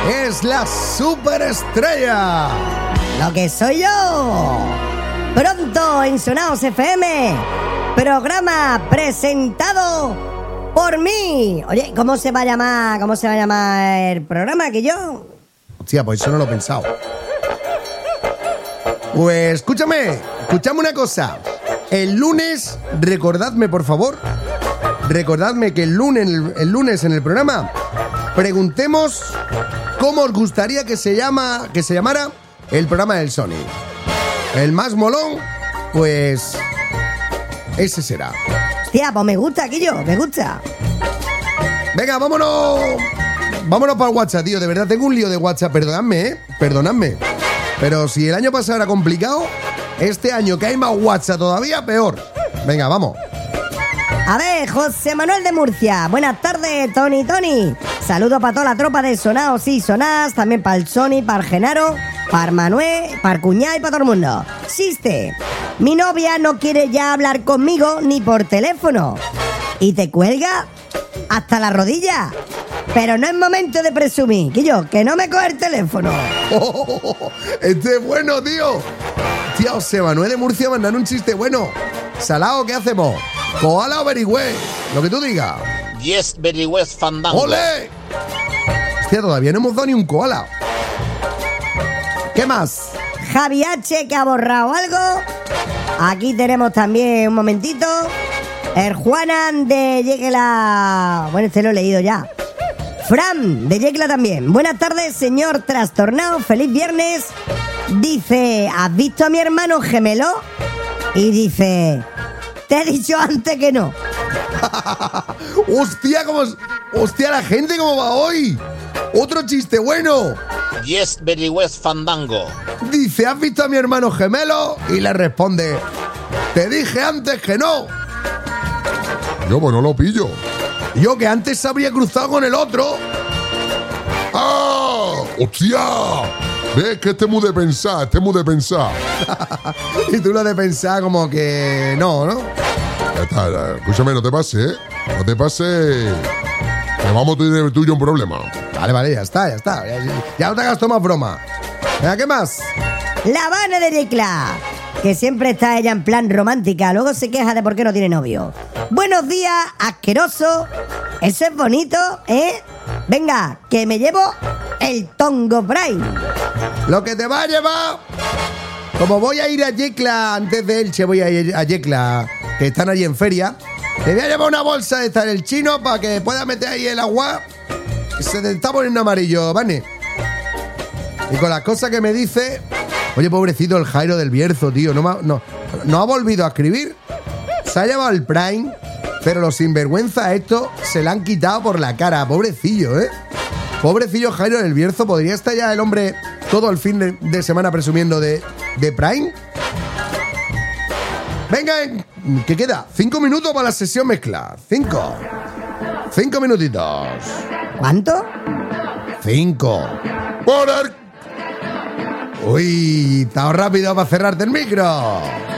es la superestrella. Lo que soy yo. Pronto en Sonaos FM, programa presentado por mí. Oye, ¿cómo se va a llamar el programa que yo? Hostia, pues eso no lo he pensado. Pues escúchame una cosa. El lunes, recordadme por favor, que el lunes en el programa preguntemos cómo os gustaría que se llamara el programa del Sony. El más molón, pues ese será. Hostia, pues me gusta, Quillo, me gusta. Venga, vámonos para el WhatsApp, tío. De verdad, tengo un lío de WhatsApp. Perdonadme. Pero si el año pasado era complicado, este año que hay más WhatsApp todavía, peor. Venga, vamos. A ver, José Manuel de Murcia. Buenas tardes, Tony. Saludos para toda la tropa de Sonaos y Sonás, también para el Sony, para el Genaro, para el Manuel, para el Cuñá y para todo el mundo. Chiste. Mi novia no quiere ya hablar conmigo ni por teléfono. ¿Y te cuelga? Hasta la rodilla. Pero no es momento de presumir, que no me coge el teléfono. Este es bueno, tío. Tío, José Manuel de Murcia mandando un chiste bueno. Salao, ¿qué hacemos? ¿Koala o Berigüez? Lo que tú digas. Yes, Berigüez fandango. ¡Ole! Hostia, todavía no hemos dado ni un koala. ¿Qué más? Javi H, que ha borrado algo. Aquí tenemos también, un momentito, el Juanan de Yecla. Bueno, este lo he leído ya. Fran, de Yecla también. Buenas tardes, señor trastornado. Feliz viernes. Dice, ¿has visto a mi hermano gemelo? Y dice, te he dicho antes que no. Hostia, la gente cómo va hoy. Otro chiste bueno. Yes, Berigüez fandango. Dice, ¿has visto a mi hermano gemelo? Y le responde, te dije antes que no. Yo pues no lo pillo. Yo que antes se habría cruzado con el otro. ¡Ah! ¡Hostia! ¿Ves que este es muy de pensar? Y tú lo de pensar como que no. Ya está, escúchame, no te pases, ¿eh? No te pases. Que vamos a tener tuyo un problema. Vale, ya está. Ya no te hagas más broma. Venga, ¿qué más? La Vane de Yecla, que siempre está ella en plan romántica, luego se queja de por qué no tiene novio. Buenos días, asqueroso. Eso es bonito, ¿eh? Venga, que me llevo el Tongo Prime. Lo que te va a llevar. Como voy a ir a Yecla, antes de Elche voy a ir a Yecla, que están allí en feria. Te voy a llevar una bolsa de estar el chino para que puedas meter ahí el agua. Se te está poniendo amarillo, ¿vale? Y con las cosas que me dice. Oye, pobrecito el Jairo del Bierzo, tío. No ha volvido a escribir. Se ha llevado el Prime, pero los sinvergüenza estos se la han quitado por la cara. Pobrecillo, ¿eh? Pobrecillo Jairo del Bierzo. ¿Podría estar ya el hombre todo el fin de semana presumiendo de Prime? Venga, ¿qué queda? 5 minutos para la sesión mezcla. 5 minutitos. ¿Cuánto? 5. Uy, estaba rápido para cerrarte el micro.